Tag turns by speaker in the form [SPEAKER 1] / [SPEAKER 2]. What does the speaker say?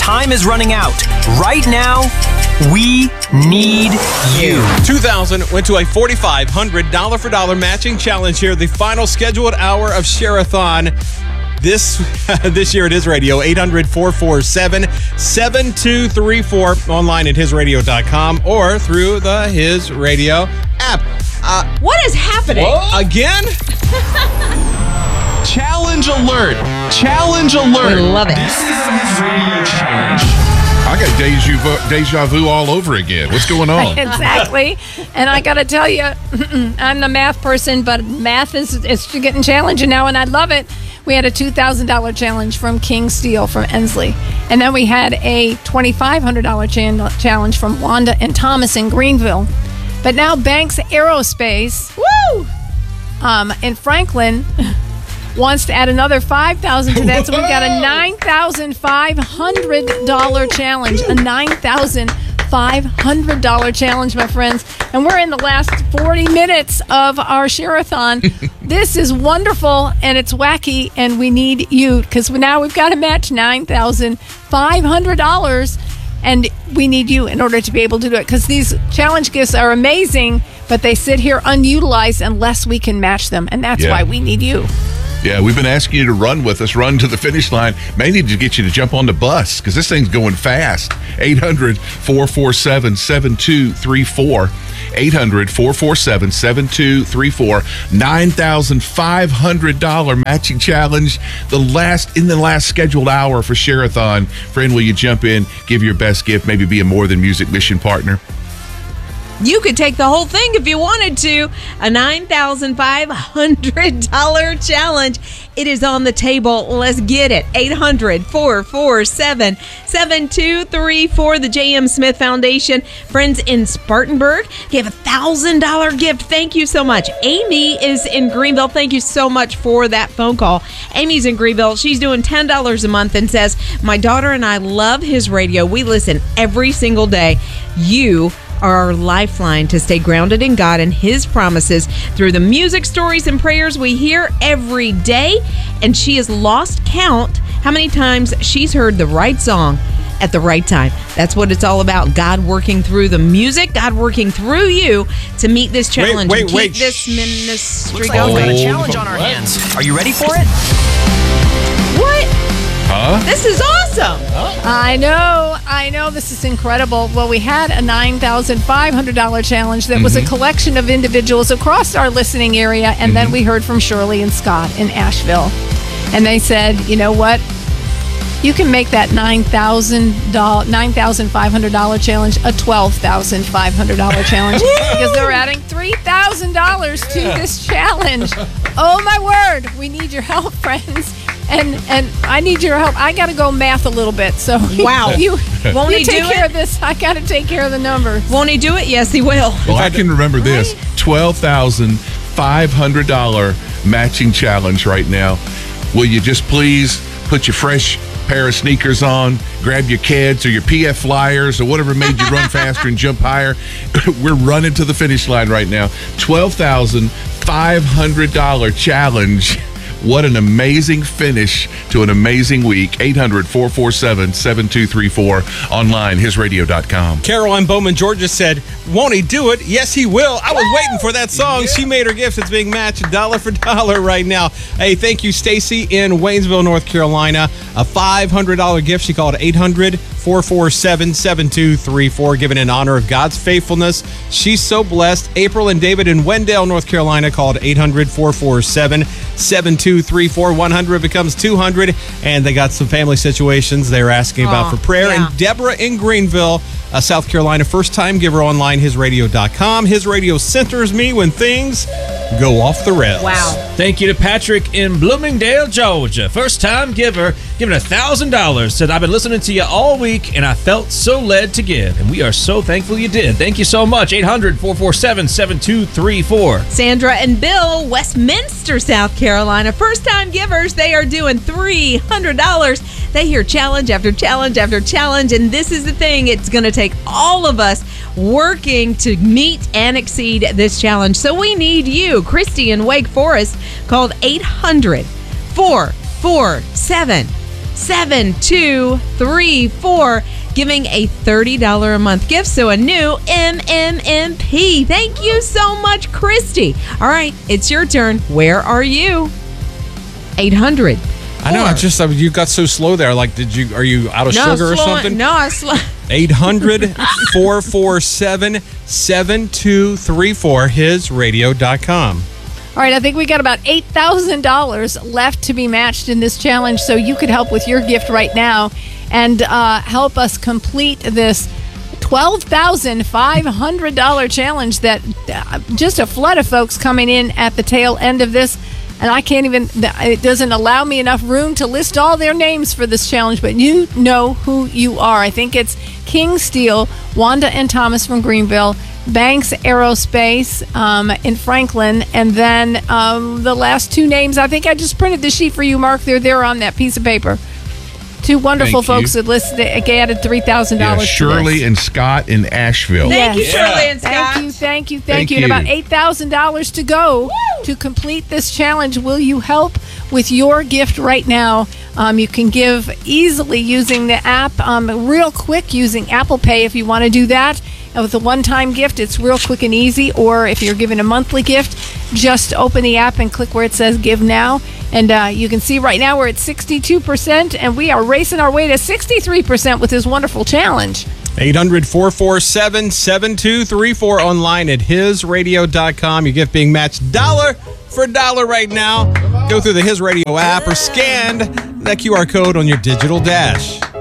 [SPEAKER 1] time is running out. Right now, we need you.
[SPEAKER 2] 2000 went to a $4,500 dollar for dollar matching challenge here, the final scheduled hour of Share-a-thon. This year at His Radio, 800-447-7234, online at hisradio.com or through the His Radio app.
[SPEAKER 3] What is happening?
[SPEAKER 2] Again?
[SPEAKER 4] Challenge alert! Challenge alert!
[SPEAKER 3] We love it.
[SPEAKER 5] This is the His Radio Challenge.
[SPEAKER 6] I got deja vu all over again. What's going on?
[SPEAKER 7] Exactly. And I got to tell you, I'm the math person, but math is getting challenging now, and I love it. We had a $2,000 challenge from King Steel from Ensley. And then we had a $2,500 challenge from Wanda and Thomas in Greenville. But now Banks Aerospace in Franklin wants to add another $5,000 to that. So we got a $9,500 challenge. A $9,500 challenge, my friends. And we're in the last 40 minutes of our Share-a-thon. This is wonderful, and it's wacky, and we need you because now we've got to match $9,500, and we need you in order to be able to do it because these challenge gifts are amazing, but they sit here unutilized unless we can match them, and that's why we need you.
[SPEAKER 6] Yeah, we've been asking you to run with us, run to the finish line. May need to get you to jump on the bus because this thing's going fast. 800-447-7234. 800-447-7234. $9,500 matching challenge. In the last scheduled hour for Share-a-thon. Friend, will you jump in, give your best gift, maybe be a More Than Music mission partner?
[SPEAKER 3] You could take the whole thing if you wanted to. A $9,500 challenge. It is on the table. Let's get it. 800-447-7234. The J.M. Smith Foundation. Friends in Spartanburg gave a $1,000 gift. Thank you so much. Amy is in Greenville. Thank you so much for that phone call. Amy's in Greenville. She's doing $10 a month and says, my daughter and I love His Radio. We listen every single day. You are our lifeline to stay grounded in God and His promises through the music, stories, and prayers we hear every day. And she has lost count how many times she's heard the right song at the right time. That's what it's all about. God working through the music, God working through you to meet this challenge and keep this ministry
[SPEAKER 1] Looks like
[SPEAKER 3] going.
[SPEAKER 1] we've got a challenge on our hands. Are you ready for it?
[SPEAKER 3] What?
[SPEAKER 6] Huh?
[SPEAKER 3] This is awesome.
[SPEAKER 7] I know. This is incredible. Well, we had a $9,500 challenge that was a collection of individuals across our listening area, and then we heard from Shirley and Scott in Asheville. And they said, you know what? You can make that $9,500 challenge a $12,500 challenge because they're adding $3,000 to this challenge. Oh, my word. We need your help, friends. And I need your help. I got to go math a little bit. So
[SPEAKER 3] Wow.
[SPEAKER 7] you
[SPEAKER 3] Won't he
[SPEAKER 7] take
[SPEAKER 3] do
[SPEAKER 7] care
[SPEAKER 3] it?
[SPEAKER 7] of this. I got to take care of the numbers.
[SPEAKER 3] Won't he do it? Yes, he will.
[SPEAKER 6] Well, I can remember this $12,500 matching challenge right now. Will you just please put your fresh pair of sneakers on, grab your kids or your PF Flyers or whatever made you run faster and jump higher? We're running to the finish line right now. $12,500 challenge. What an amazing finish to an amazing week. 800-447-7234. Online, hisradio.com.
[SPEAKER 2] Caroline Bowman, Georgia said, won't he do it? Yes, he will. I was waiting for that song. Yeah. She made her gift. It's being matched dollar for dollar right now. Hey, thank you, Stacy in Waynesville, North Carolina. A $500 gift. She called 800-447-7234, given in honor of God's faithfulness. She's so blessed. April and David in Wendell, North Carolina, called 800-447-7234. 100 becomes 200, and they got some family situations they're asking about for prayer.
[SPEAKER 3] Yeah.
[SPEAKER 2] And Deborah in Greenville, South Carolina, first-time giver, online, hisradio.com. His Radio centers me when things go off the rails.
[SPEAKER 3] Wow.
[SPEAKER 5] Thank you to Patrick in Bloomingdale, Georgia. First-time giver, giving $1,000. Said, I've been listening to you all week, and I felt so led to give. And we are so thankful you did. Thank you so much. 800-447-7234.
[SPEAKER 3] Sandra and Bill, Westminster, South Carolina. First-time givers, they are doing $300. They hear challenge after challenge after challenge, and this is the thing. It's going to take all of us working to meet and exceed this challenge. So we need you. Christy in Wake Forest called 800-447 7234, giving a $30 a month gift. So a new MMMP. Thank you so much, Christy. All right, it's your turn. Where are you? 800.
[SPEAKER 2] I know. You got so slow there. Like, are you out of sugar or something?
[SPEAKER 3] No, I slow.
[SPEAKER 2] 800-447-7234, hisradio.com.
[SPEAKER 7] All right, I think we got about $8,000 left to be matched in this challenge, so you could help with your gift right now and help us complete this $12,500 challenge that just a flood of folks coming in at the tail end of this. And I can't even, it doesn't allow me enough room to list all their names for this challenge, but you know who you are. I think it's King Steel, Wanda and Thomas from Greenville, Banks Aerospace in Franklin, and then the last two names, I think I just printed the sheet for you, Mark. They're there on that piece of paper. Two wonderful folks that listed, added $3,000.
[SPEAKER 6] Yeah, Shirley and Scott in Asheville.
[SPEAKER 3] Thank you, Shirley and Scott.
[SPEAKER 7] Thank you. And about $8,000 to go to complete this challenge. Will you help with your gift right now? You can give easily using the app, real quick using Apple Pay if you want to do that. With a one-time gift, it's real quick and easy. Or if you're giving a monthly gift, just open the app and click where it says Give Now. And you can see right now we're at 62%, and we are racing our way to 63% with this wonderful challenge.
[SPEAKER 2] 800-447-7234, online at hisradio.com. Your gift being matched dollar for dollar right now. Go through the His Radio app or scan that QR code on your digital dash.